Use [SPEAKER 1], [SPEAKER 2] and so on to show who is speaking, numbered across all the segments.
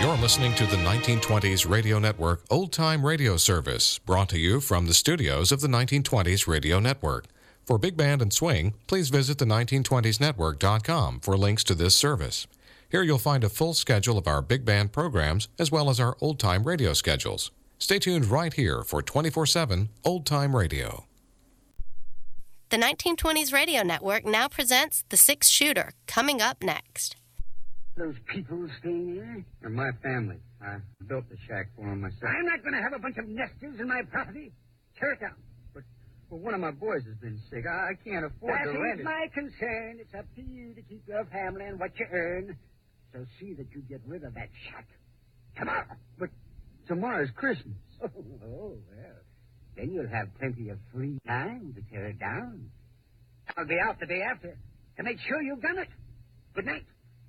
[SPEAKER 1] You're listening to the 1920s Radio Network Old Time Radio Service, brought to you from the studios of the 1920s Radio Network. For Big Band and Swing, please visit the 1920snetwork.com for links to this service. Here you'll find a full schedule of our big band programs as well as our old-time radio schedules. Stay tuned right here for 24/7 old-time radio.
[SPEAKER 2] The 1920s Radio Network now presents The Six Shooter, coming up next.
[SPEAKER 3] Those people staying here?
[SPEAKER 4] They're my family. I built the shack for them myself.
[SPEAKER 3] I'm not going to have a bunch of nesters in my property. Tear it down.
[SPEAKER 4] Well, one of my boys has been sick. I can't afford to rent it.
[SPEAKER 3] That ain't my concern. It's up to you to keep your family and what you earn. So see that you get rid of that shack. Tomorrow.
[SPEAKER 4] But tomorrow's Christmas.
[SPEAKER 3] Oh, well. Then you'll have plenty of free time to tear it down. I'll be out the day after to make sure you've done it. Good night.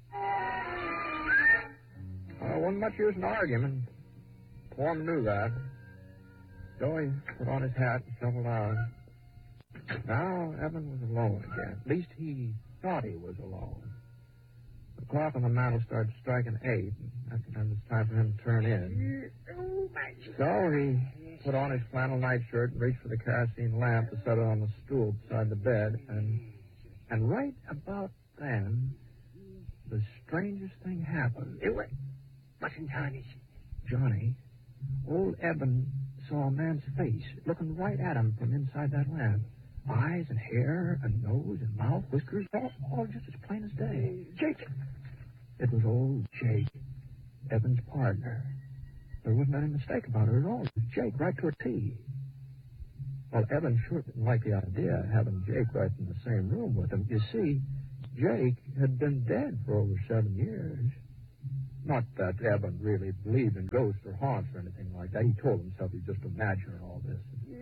[SPEAKER 5] Well, wasn't much use in arguing. Plum knew that. So he put on his hat and shuffled out. Now Evan was alone again. At least he thought he was alone. The clock on the mantel started striking 8, and that meant it was time for him to turn in. So he put on his flannel nightshirt and reached for the kerosene lamp to set it on the stool beside the bed. And right about then, the strangest thing happened.
[SPEAKER 3] What in tarnish?
[SPEAKER 5] Johnny, old Eben saw a man's face looking right at him from inside that lamp. Eyes and hair and nose and mouth, whiskers, all just as plain as day.
[SPEAKER 3] Jake!
[SPEAKER 5] It was old Jake, Eben's partner. There wasn't any mistake about it at all. It was Jake, right to a T. Well, Eben sure didn't like the idea of having Jake right in the same room with him. You see, Jake had been dead for over 7 years. Not that Eben really believed in ghosts or haunts or anything like that. He told himself he'd just imagining all this.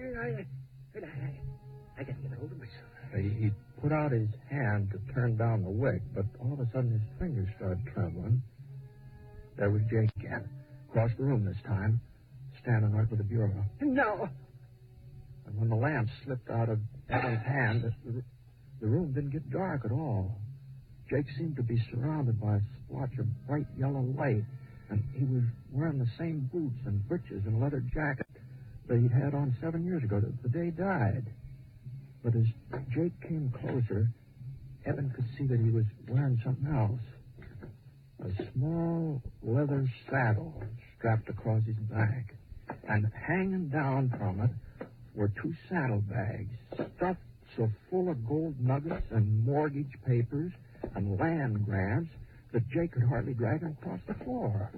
[SPEAKER 3] I got to get hold of myself.
[SPEAKER 5] He put out his hand to turn down the wick, but all of a sudden his fingers started trembling. There was Jake again, across the room this time, standing right with the bureau.
[SPEAKER 3] No.
[SPEAKER 5] And when the lamp slipped out of Eben's hand, the room didn't get dark at all. Jake seemed to be surrounded by a splotch of bright yellow light, and he was wearing the same boots and breeches and leather jacket that he'd had on 7 years ago, the day he died. But as Jake came closer, Eben could see that he was wearing something else. A small leather saddle strapped across his back, and hanging down from it were 2 saddlebags stuffed so full of gold nuggets and mortgage papers and land grants that Jake could hardly drag him across the floor.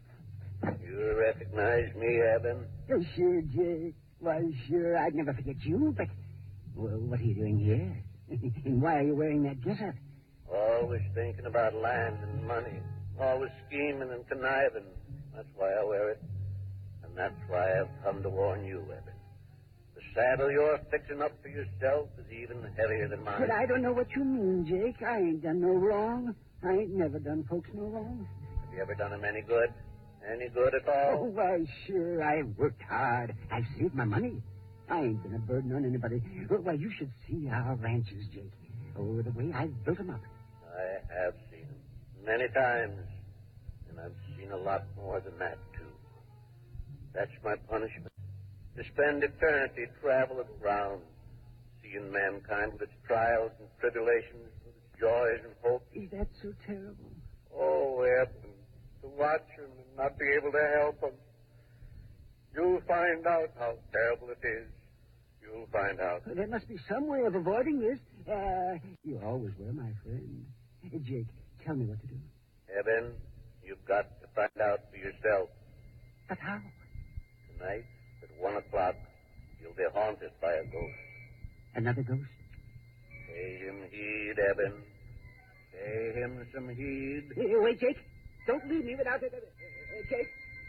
[SPEAKER 6] You recognize me, Eben?
[SPEAKER 3] Oh, sure, Jake. Why, sure, I'd never forget you, but... Well, what are you doing here? And why are you wearing that getup?
[SPEAKER 6] Always thinking about land and money. Always scheming and conniving. That's why I wear it. And that's why I've come to warn you, Eben. The saddle you're fixing up for yourself is even heavier than mine.
[SPEAKER 3] But I don't know what you mean, Jake. I ain't done no wrong. I ain't never done folks no wrong.
[SPEAKER 6] Have you ever done them any good? Any good at
[SPEAKER 3] Oh,
[SPEAKER 6] all?
[SPEAKER 3] why, sure. I've worked hard. I've saved my money. I ain't been a burden on anybody. Well, you should see our ranches, Jake. Oh, the way I've built them up.
[SPEAKER 6] I have seen them many times. And I've seen a lot more than that, too. That's my punishment. To spend eternity traveling around, seeing mankind with its trials and tribulations, with its joys and hopes.
[SPEAKER 3] Is that so terrible?
[SPEAKER 6] Oh, Eben, to watch them and not be able to help them. You'll find out how terrible it is. You'll find out.
[SPEAKER 3] There must be some way of avoiding this. You always were my friend. Jake, tell me what to do.
[SPEAKER 6] Eben, you've got to find out for yourself.
[SPEAKER 3] But how?
[SPEAKER 6] Tonight, at 1 o'clock, you'll be haunted by a ghost.
[SPEAKER 3] Another ghost?
[SPEAKER 6] Pay him heed, Eben. Pay him some heed.
[SPEAKER 3] Wait, Jake. Don't leave me without it. Jake.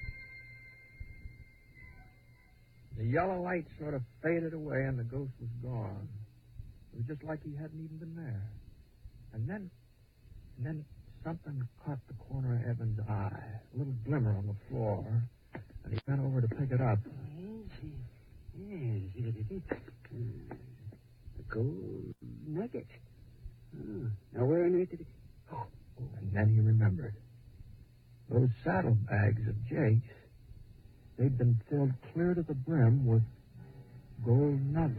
[SPEAKER 5] The yellow light sort of faded away, and the ghost was gone. It was just like he hadn't even been there. And then something caught the corner of Eben's eye, a little glimmer on the floor, and he bent over to pick it up.
[SPEAKER 3] Yes. A gold nugget. Oh, now where on earth did it...
[SPEAKER 5] And then he remembered. Those saddlebags of Jake's, they'd been filled clear to the brim with gold nuggets.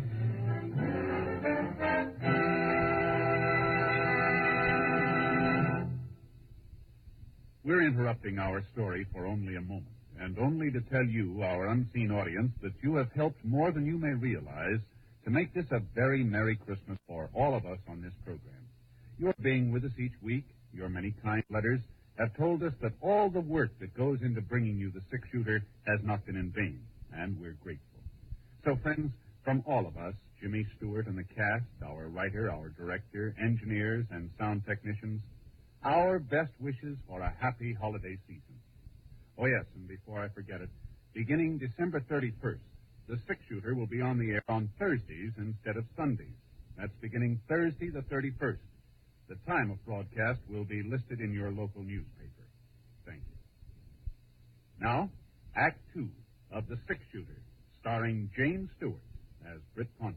[SPEAKER 7] We're interrupting our story for only a moment, and only to tell you, our unseen audience, that you have helped more than you may realize to make this a very Merry Christmas for all of us on this program. Your being with us each week, your many kind letters, have told us that all the work that goes into bringing you the six-shooter has not been in vain, and we're grateful. So, friends, from all of us, Jimmy Stewart and the cast, our writer, our director, engineers, and sound technicians, our best wishes for a happy holiday season. Oh, yes, and before I forget it, beginning December 31st, the six-shooter will be on the air on Thursdays instead of Sundays. That's beginning Thursday the 31st. The time of broadcast will be listed in your local newspaper. Thank you. Now, Act 2 of The Six-Shooter, starring Jane Stewart as Britt Pontus.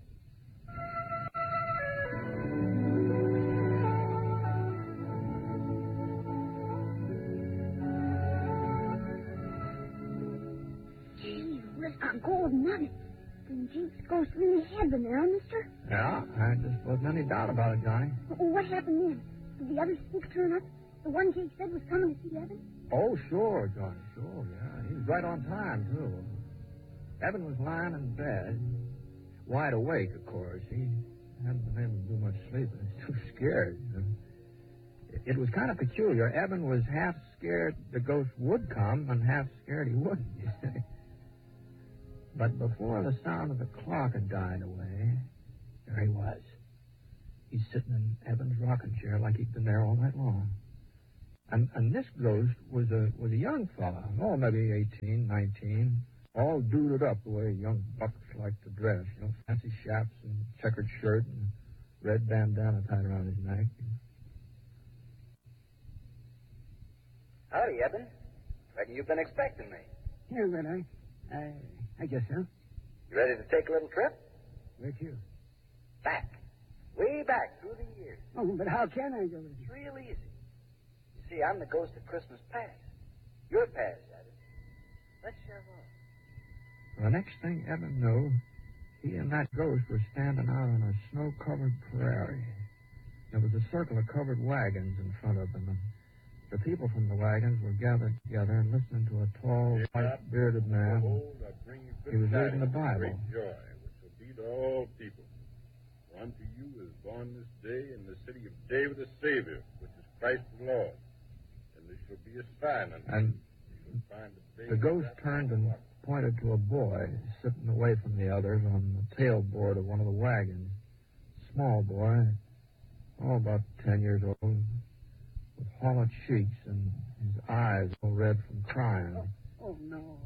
[SPEAKER 8] Gee whiz, a gold nugget. Then Jake's ghost really had been there, mister?
[SPEAKER 5] Yeah, I just wasn't any doubt about it, Johnny.
[SPEAKER 8] What happened then? Did the other six turn up? The one Jake said was coming to see Evan?
[SPEAKER 5] Oh, sure, Johnny, sure, yeah. He was right on time, too. Evan was lying in bed, wide awake, of course. He hadn't been able to do much sleeping. He was too scared. It was kind of peculiar. Evan was half scared the ghost would come and half scared he wouldn't. But before the sound of the clock had died away, there he was. He's sitting in Evan's rocking chair like he'd been there all night long. And this ghost was a young fella, oh, maybe 18, 19, all duded up the way young bucks like to dress, fancy chaps and checkered shirt and red bandana tied around his neck.
[SPEAKER 3] Howdy, Evan. Reckon you've been expecting me.
[SPEAKER 9] Here, Red Eye. I guess so.
[SPEAKER 3] You ready to take a little trip?
[SPEAKER 9] Where to?
[SPEAKER 3] Back. Way back through the years.
[SPEAKER 9] Oh, but how can I go with
[SPEAKER 3] It's
[SPEAKER 9] you?
[SPEAKER 3] real easy. You see, I'm the ghost of Christmas past. Your past, that is. Let's shove off.
[SPEAKER 5] The next thing Evan knew, he and that ghost were standing out on a snow-covered prairie. There was a circle of covered wagons in front of them, and the people from the wagons were gathered together and listening to a tall, white-bearded man. He was reading the Bible.
[SPEAKER 10] Great joy, which will be to all people. For unto you is born this day in the city of David a Savior, which is Christ the Lord. And there shall be a sign unto you. You shall find a baby.
[SPEAKER 5] The ghost turned and pointed to a boy sitting away from the others on the tailboard of one of the wagons. Small boy, about 10 years old, with hollow cheeks and his eyes all red from crying.
[SPEAKER 9] Oh, no.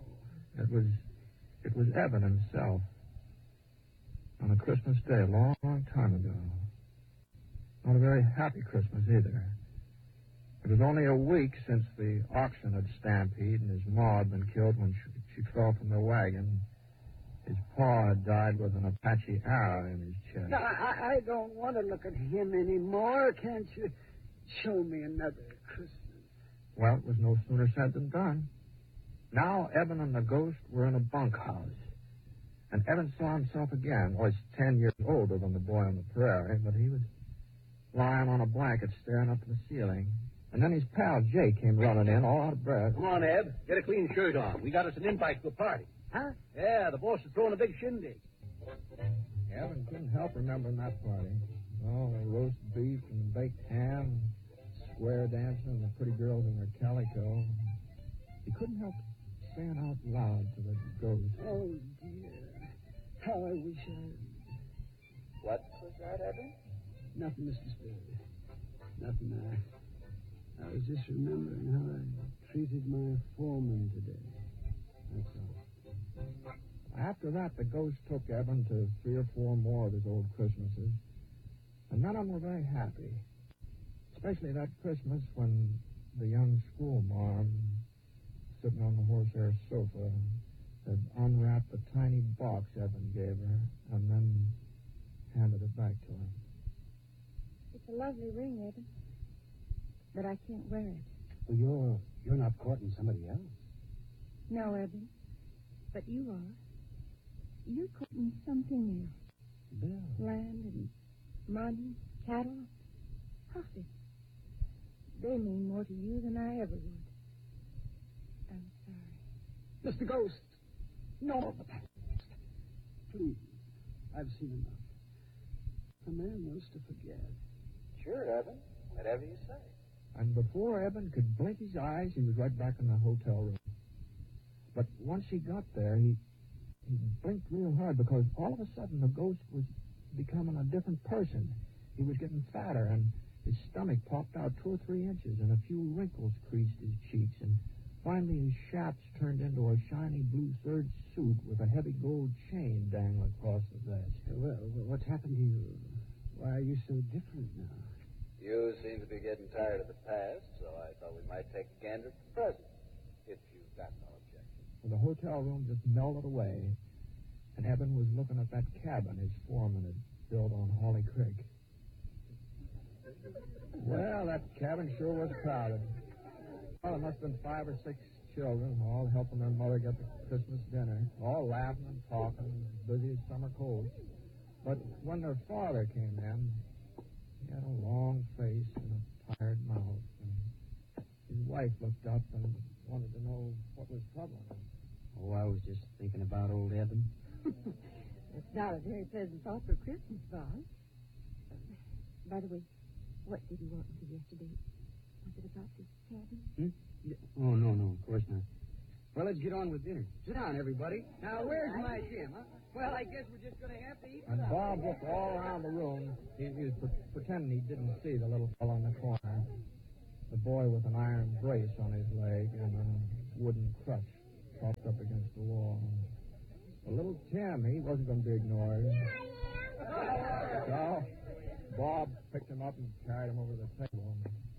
[SPEAKER 5] It was Evan himself. On a Christmas day, a long, long time ago. Not a very happy Christmas either. It was only a week since the oxen had stampeded and his ma had been killed when she fell from the wagon. His pa had died with an Apache arrow in his chest.
[SPEAKER 9] No, I don't want to look at him anymore. Can't you show me another Christmas?
[SPEAKER 5] Well, it was no sooner said than done. Now Evan and the ghost were in a bunkhouse. And Evan saw himself again. Well, he's 10 years older than the boy on the prairie, but he was lying on a blanket staring up at the ceiling. And then his pal Jake came running in, all out of breath.
[SPEAKER 11] Come on, Eb. Get a clean shirt on. We got us an invite to a party.
[SPEAKER 9] Huh?
[SPEAKER 11] Yeah, the boss is throwing a big shindig.
[SPEAKER 5] Evan couldn't help remembering that party. Oh, roast beef and baked ham, square dancing, and the pretty girls in their calico. He couldn't help saying out loud to the ghost.
[SPEAKER 9] Oh, dear. How I wish I...
[SPEAKER 3] What was that, Evan?
[SPEAKER 9] Nothing, Mr. Spade. Nothing. I was just remembering how I treated my foreman today. That's all.
[SPEAKER 5] After that, the ghost took Evan to 3 or 4 more of his old Christmases. And none of them were very happy. Especially that Christmas when the young schoolmarm, sitting on the horsehair sofa, had unwrapped the tiny box Evan gave her and then handed it back to him.
[SPEAKER 8] It's a lovely ring, Evan. But I can't wear it.
[SPEAKER 9] So you're not courting somebody else?
[SPEAKER 8] No, Eben. But you are. You're courting something else.
[SPEAKER 9] Bill.
[SPEAKER 8] Land and money, cattle, profit. They mean more to you than I ever would. I'm sorry.
[SPEAKER 9] Mr. Ghost! No, of the past. Please. I've seen enough. A man wants to forget.
[SPEAKER 6] Sure, Eben. Whatever you say.
[SPEAKER 5] And before Eben could blink his eyes, he was right back in the hotel room. But once he got there, he blinked real hard because all of a sudden the ghost was becoming a different person. He was getting fatter, and his stomach popped out 2 or 3 inches, and a few wrinkles creased his cheeks, and finally his chaps turned into a shiny blue serge suit with a heavy gold chain dangling across the vest.
[SPEAKER 9] Well, what's happened to you? Why are you so different now?
[SPEAKER 6] You seem to be getting tired of the past, so I thought we might take a gander at the present, if you've got no objection.
[SPEAKER 5] Well, the hotel room just melted away, and Eben was looking at that cabin his foreman had built on Holly Creek. Well, that cabin sure was crowded. Well, there must have been 5 or 6 children, all helping their mother get the Christmas dinner, all laughing and talking, as busy as summer colds. But when their father came in, he had a long face and a tired mouth, and his wife looked up and wanted to know what was troubling him.
[SPEAKER 9] Oh, I was just thinking about old Eben.
[SPEAKER 8] It's not a very pleasant thought for Christmas, Bob. By the way, what did you want me to yesterday? Was it about this cabin?
[SPEAKER 9] Oh, no, of course not. Well, let's get on with dinner. Sit down, everybody. Now, where's my Jim, huh? Well, I guess we're just going to have to eat.
[SPEAKER 5] And Bob looked all around the room. He was pretending he didn't see the little fellow in the corner. The boy with an iron brace on his leg and a wooden crutch propped up against the wall. The little Tim, he wasn't going to be ignored. So Bob picked him up and carried him over the table.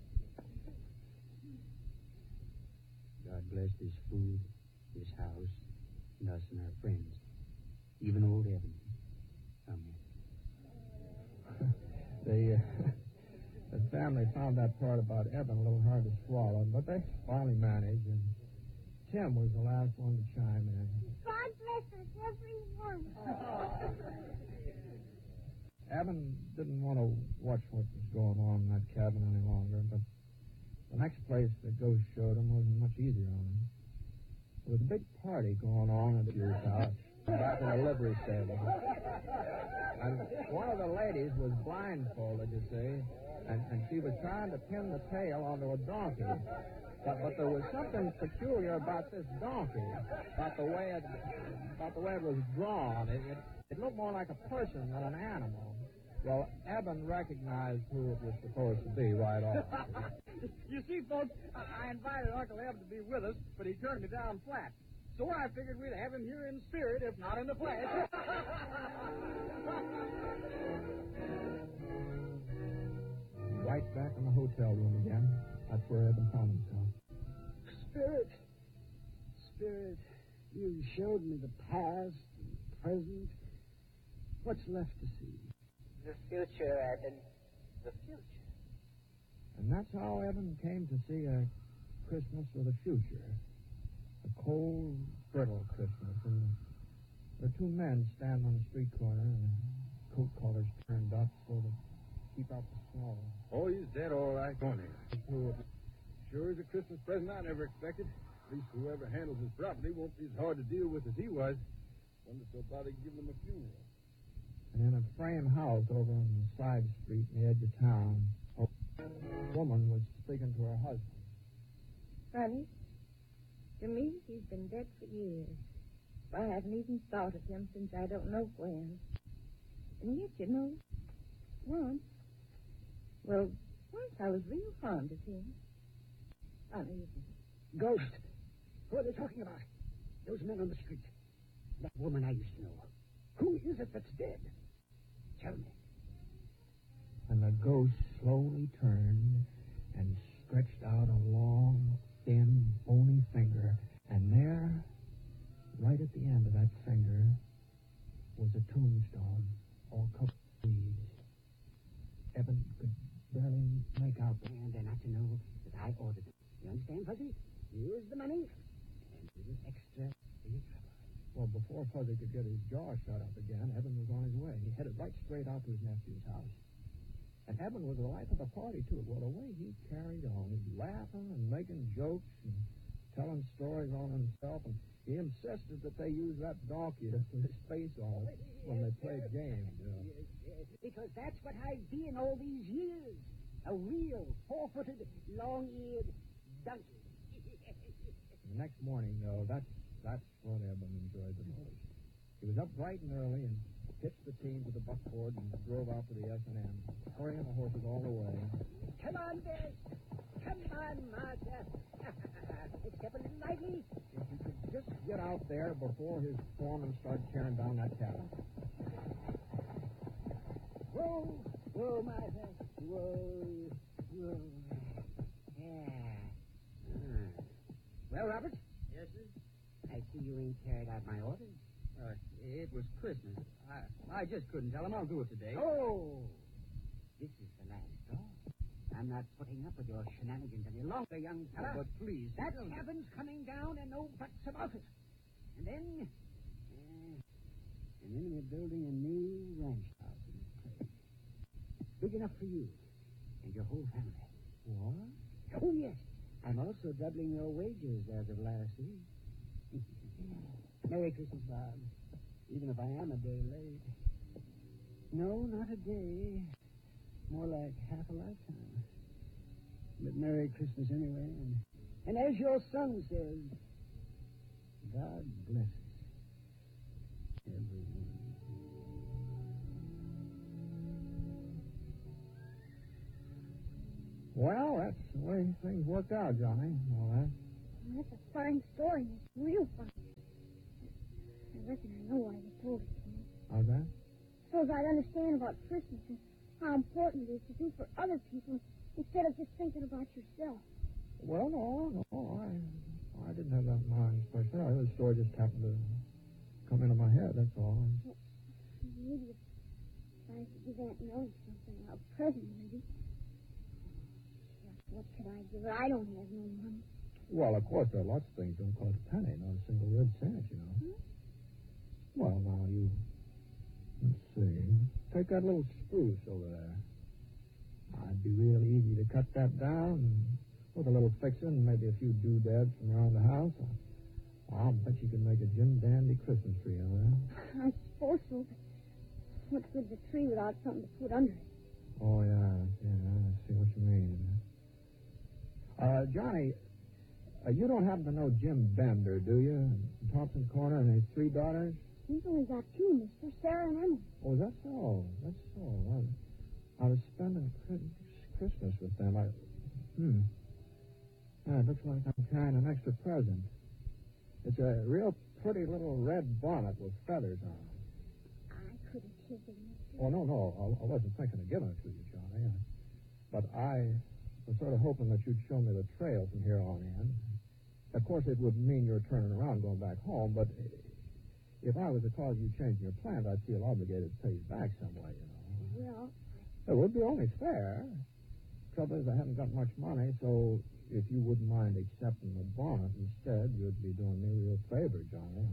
[SPEAKER 9] God bless this food, this house, and us and our friends. Even old Eben. Amen.
[SPEAKER 5] The family found that part about Eben a little hard to swallow, but they finally managed, and Tim was the last one to chime in.
[SPEAKER 8] God bless us, everyone.
[SPEAKER 5] Eben didn't want to watch what was going on in that cabin any longer, but the next place the ghost showed him wasn't much easier on him. There was a big party going on at your house, back in the livery stable. And one of the ladies was blindfolded, you see, and she was trying to pin the tail onto a donkey. But there was something peculiar about this donkey, about the way it was drawn. It looked more like a person than an animal. Well, Eben recognized who it was supposed to be right off.
[SPEAKER 11] You see, folks, I invited Uncle Eb to be with us, but he turned me down flat. So I figured we'd have him here in spirit, if not in the flesh.
[SPEAKER 5] Right back in the hotel room again. That's where Eben found himself.
[SPEAKER 9] Spirit, you showed me the past and present. What's left to see?
[SPEAKER 3] The future, Eben. The future.
[SPEAKER 5] And that's how Eben came to see a Christmas with a future. A cold, brittle Christmas. And there are 2 men standing on the street corner, and their coat collars turned up so to keep out the snow.
[SPEAKER 10] Oh, he's dead all right. Go on here. Sure is a Christmas present I never expected. At least whoever handles his property won't be as hard to deal with as he was. Wonder so bother giving him a funeral.
[SPEAKER 5] And in a frame house over on the side street in the edge of town, a woman was speaking to her husband.
[SPEAKER 8] Honey, to me, he's been dead for years. I haven't even thought of him since I don't know when. And yet, you know, once I was real fond of him. Honey,
[SPEAKER 9] Ghost. Who are they talking about? Those men on the street. That woman I used to know. Who is it that's dead? Tell me.
[SPEAKER 5] And the ghost slowly turned and stretched out a long, thin, bony finger. And there, right at the end of that finger, was a tombstone all covered with leaves. Eben could barely make out the
[SPEAKER 9] And they're not to know that I ordered them. You understand? Here's the money. And a little extra for your trouble.
[SPEAKER 5] Well, before Fuzzy could get his jaw shut up again, Eben was on his way. He headed right straight out to his nephew's house. And Eben was the life of the party, too. Well, the way he carried on, he's laughing and making jokes and telling stories on himself, and he insisted that they use that donkey as his face off when they played games.
[SPEAKER 9] Because that's what I've been all these years. A real, four-footed, long-eared donkey.
[SPEAKER 5] The next morning, though, that's what Eben enjoyed the most. He was up bright and early and hitched the team to the buckboard and drove out to the S&M, hurrying the horses all the way.
[SPEAKER 9] Come on, Bess. Come on, Martha. Step a little lightly.
[SPEAKER 5] If he could just get out there before his foreman started tearing down that cabin.
[SPEAKER 9] Whoa, whoa, Martha. Whoa, whoa. Yeah. Well, Robert?
[SPEAKER 3] Yes, sir?
[SPEAKER 9] I see you ain't carried out my orders.
[SPEAKER 4] It was Christmas. I just couldn't tell him I'll do it today.
[SPEAKER 9] Oh! This is the last straw. I'm not putting up with your shenanigans any longer, young fella.
[SPEAKER 4] But please...
[SPEAKER 9] That cabin's coming down and no buts about it. And then we're building a new ranch house in this place. Big enough for you and your whole family.
[SPEAKER 5] What?
[SPEAKER 9] Oh, yes. I'm also doubling your wages as of last week. Merry Christmas, Bob. Even if I am a day late. No, not a day. More like half a lifetime. But Merry Christmas anyway. And as your son says, God bless everyone.
[SPEAKER 5] Well, that's the way things worked out, Johnny. All right.
[SPEAKER 8] Well, that's a fine story. It's real fine. I reckon I know why you told it to me.
[SPEAKER 5] How's that?
[SPEAKER 8] So as I'd understand about Christmas and how important it is to do for other people instead of just thinking about yourself.
[SPEAKER 5] Well, no, I didn't have that in mind myself. The story just happened to come into my head, that's all.
[SPEAKER 8] Well, maybe if I could give Aunt Millie something, a present, maybe. What could I give her? I don't have no money.
[SPEAKER 5] Well, of course, there are lots of things that don't cost a penny, not a single red cent, you know.
[SPEAKER 8] Hmm?
[SPEAKER 5] Well, now, let's see. Take that little spruce over there. It'd be real easy to cut that down and with a little fixing and maybe a few doodads from around the house. I'll bet you can make a Jim Dandy Christmas tree out of that.
[SPEAKER 8] I suppose so, but what good's a tree without something to put under it?
[SPEAKER 5] Oh, yeah, I see what you mean. Johnny, you don't happen to know Jim Bender, do you? In Thompson Corner and his three daughters?
[SPEAKER 8] He's only got two, mister, Sarah and Emily.
[SPEAKER 5] Oh, that's so. I was spending Christmas with them. Yeah, it looks like I'm carrying an extra present. It's a real pretty little red bonnet with feathers on it.
[SPEAKER 8] I couldn't take it, mister.
[SPEAKER 5] Oh, no. I wasn't thinking of giving it to you, Johnny. But I was sort of hoping that you'd show me the trail from here on in. Of course, it would mean you're turning around going back home, but if I was to cause you changing your plans, I'd feel obligated to pay you back some way, you know.
[SPEAKER 8] Well,
[SPEAKER 5] it would be only fair. Trouble is, I haven't got much money, so if you wouldn't mind accepting the bonnet instead, you'd be doing me a real favor, Johnny.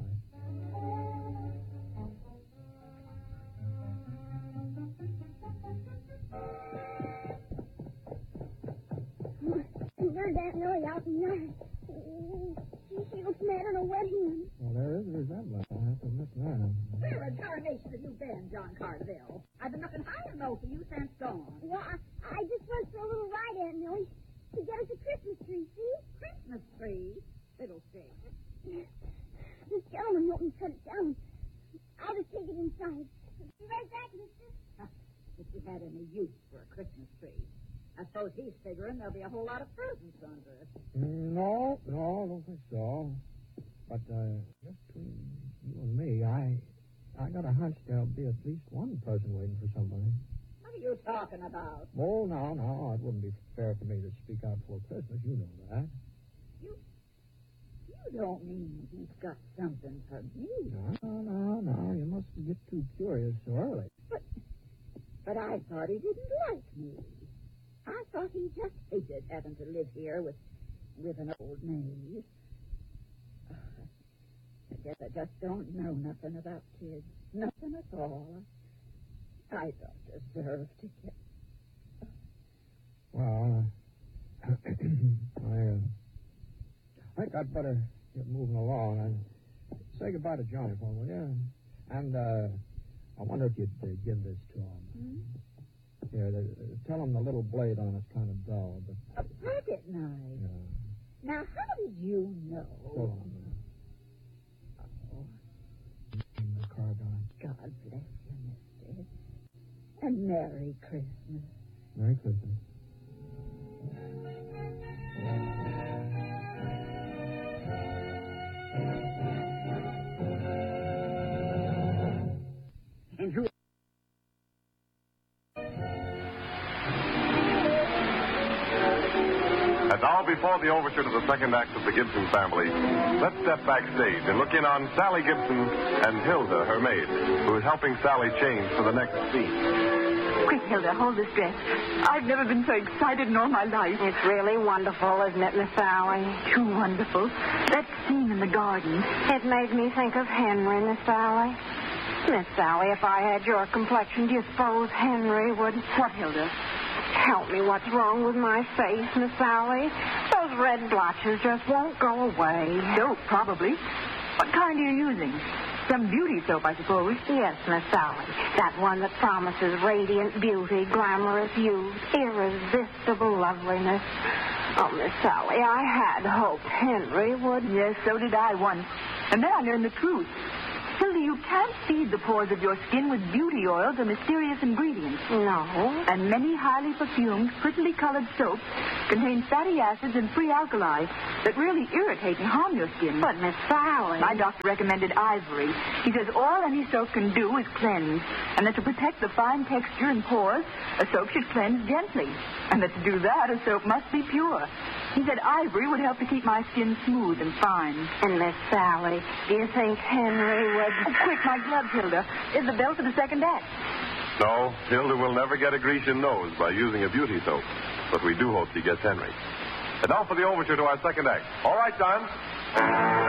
[SPEAKER 8] There's Aunt Millie out in the yard. She looks mad on a wedding.
[SPEAKER 5] Well, there is a resemblance. I have to admit that.
[SPEAKER 12] Where in tarnation have you been, John Carville? I've been looking high and low for you since dawn.
[SPEAKER 8] Well, I just went for a little ride, Aunt Millie, to get us a Christmas tree, see?
[SPEAKER 12] Christmas tree? Fiddlestick.
[SPEAKER 8] This gentleman helped me cut it down. I'll just take it inside. Be right back, mister.
[SPEAKER 12] If we had any use for a Christmas tree. I suppose he's figuring there'll be a whole lot of presents under it.
[SPEAKER 5] No, I don't think so. But just between you and me, I got a hunch there'll be at least one person waiting for somebody.
[SPEAKER 12] What are you talking about?
[SPEAKER 5] Oh, no, it wouldn't be fair for me to speak out before Christmas. You know that.
[SPEAKER 12] You don't mean he's got something for me?
[SPEAKER 5] No, you mustn't get too curious so early.
[SPEAKER 12] But I thought he didn't like me. I thought he just hated having to live here with with an old maid. I guess I just don't know nothing about kids. Nothing at all. I don't deserve to get...
[SPEAKER 5] Well, I think I'd better get moving along. And say goodbye to Johnny, Paul, will you? And I wonder if you'd give this to him. Here, tell him the little blade on it's kind of dull, but...
[SPEAKER 12] A pocket knife?
[SPEAKER 5] Yeah.
[SPEAKER 12] Now, how did you know?
[SPEAKER 5] So long. The car gone.
[SPEAKER 12] God bless you, mister. And Merry Christmas.
[SPEAKER 5] Merry Christmas.
[SPEAKER 11] And you...
[SPEAKER 13] And now, before the overture to the second act of the Gibson family, let's step backstage and look in on Sally Gibson and Hilda, her maid, who is helping Sally change for the next scene.
[SPEAKER 14] Quick, Hilda, hold this dress. I've never been so excited in all my life.
[SPEAKER 15] It's really wonderful, isn't it, Miss Sally?
[SPEAKER 14] Too wonderful. That scene in the garden.
[SPEAKER 15] It made me think of Henry, Miss Sally. Miss Sally, if I had your complexion, do you suppose Henry would...
[SPEAKER 14] What, Hilda?
[SPEAKER 15] Help me, what's wrong with my face, Miss Sally? Those red blotches just won't go away.
[SPEAKER 14] Soap, probably. What kind are you using? Some beauty soap, I suppose.
[SPEAKER 15] Yes, Miss Sally. That one that promises radiant beauty, glamorous youth, irresistible loveliness. Oh, Miss Sally, I had hoped Henry would...
[SPEAKER 14] Yes, so did I once. And then I learned the truth. Hilda, you can't feed the pores of your skin with beauty oils or mysterious ingredients.
[SPEAKER 15] No.
[SPEAKER 14] And many highly perfumed, prettily colored soaps contain fatty acids and free alkali that really irritate and harm your skin.
[SPEAKER 15] But, Miss Sally...
[SPEAKER 14] My doctor recommended Ivory. He says all any soap can do is cleanse, and that to protect the fine texture and pores, a soap should cleanse gently. And that to do that, a soap must be pure. He said Ivory would help to keep my skin smooth and fine.
[SPEAKER 15] And, Miss Sally, do you think Henry would...
[SPEAKER 14] Oh, quick, my gloves, Hilda. Is the bell for the second act?
[SPEAKER 13] No, Hilda will never get a Grecian nose by using a beauty soap. But we do hope she gets Henry. And now for the overture to our second act. All right, Don.